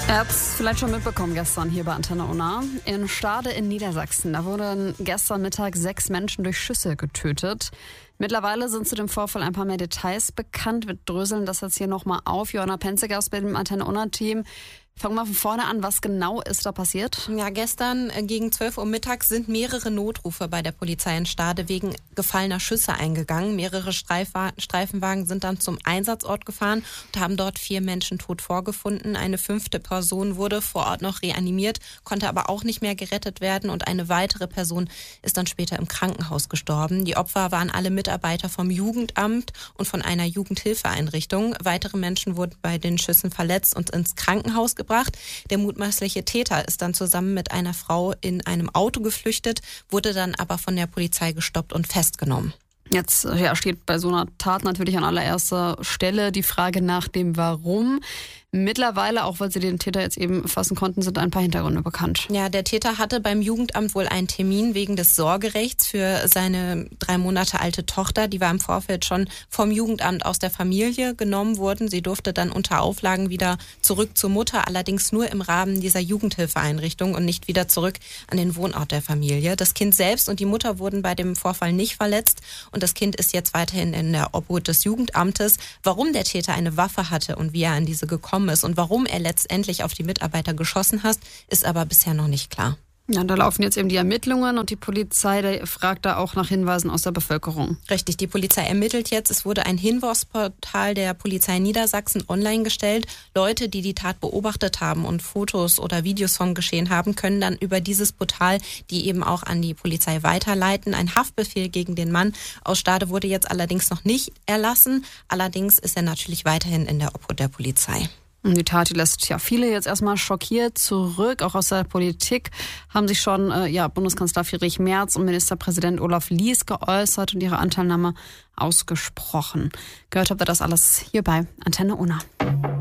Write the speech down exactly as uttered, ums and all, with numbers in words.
Ihr habt es vielleicht schon mitbekommen gestern hier bei Antenne Unna. In Stade in Niedersachsen, da wurden gestern Mittag sechs Menschen durch Schüsse getötet. Mittlerweile sind zu dem Vorfall ein paar mehr Details bekannt. Wir dröseln das jetzt hier nochmal auf. Johanna Penziger aus dem Antenne Unna-Team. Fangen wir von vorne an, was genau ist da passiert? Ja, gestern gegen zwölf Uhr mittags sind mehrere Notrufe bei der Polizei in Stade wegen gefallener Schüsse eingegangen. Mehrere Streifwa- Streifenwagen sind dann zum Einsatzort gefahren und haben dort vier Menschen tot vorgefunden. Eine fünfte Person wurde vor Ort noch reanimiert, konnte aber auch nicht mehr gerettet werden und eine weitere Person ist dann später im Krankenhaus gestorben. Die Opfer waren alle Mitarbeiter vom Jugendamt und von einer Jugendhilfeeinrichtung. Weitere Menschen wurden bei den Schüssen verletzt und ins Krankenhaus gebracht. Der mutmaßliche Täter ist dann zusammen mit einer Frau in einem Auto geflüchtet, wurde dann aber von der Polizei gestoppt und festgenommen. Jetzt ja, steht bei so einer Tat natürlich an allererster Stelle die Frage nach dem Warum. Mittlerweile, auch weil sie den Täter jetzt eben fassen konnten, sind ein paar Hintergründe bekannt. Ja, der Täter hatte beim Jugendamt wohl einen Termin wegen des Sorgerechts für seine drei Monate alte Tochter. Die war im Vorfeld schon vom Jugendamt aus der Familie genommen worden. Sie durfte dann unter Auflagen wieder zurück zur Mutter, allerdings nur im Rahmen dieser Jugendhilfeeinrichtung und nicht wieder zurück an den Wohnort der Familie. Das Kind selbst und die Mutter wurden bei dem Vorfall nicht verletzt und das Kind ist jetzt weiterhin in der Obhut des Jugendamtes. Warum der Täter eine Waffe hatte und wie er an diese gekommen ist und warum er letztendlich auf die Mitarbeiter geschossen hat, ist aber bisher noch nicht klar. Ja, da laufen jetzt eben die Ermittlungen und die Polizei der fragt da auch nach Hinweisen aus der Bevölkerung. Richtig, die Polizei ermittelt jetzt. Es wurde ein Hinweisportal der Polizei Niedersachsen online gestellt. Leute, die die Tat beobachtet haben und Fotos oder Videos vom Geschehen haben, können dann über dieses Portal die eben auch an die Polizei weiterleiten. Ein Haftbefehl gegen den Mann aus Stade wurde jetzt allerdings noch nicht erlassen. Allerdings ist er natürlich weiterhin in der Obhut der Polizei. Und die Tat, die lässt ja viele jetzt erstmal schockiert zurück. Auch aus der Politik haben sich schon äh, ja, Bundeskanzler Friedrich Merz und Ministerpräsident Olaf Lies geäußert und ihre Anteilnahme ausgesprochen. Gehört habt ihr das alles hier bei Antenne Unna.